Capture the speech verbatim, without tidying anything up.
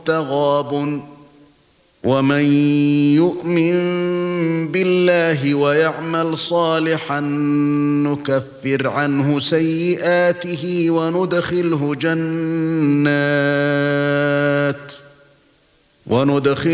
تغابن ومن يؤمن بالله ويعمل صالحا نكفر عنه سيئاته وندخله جنات وندخل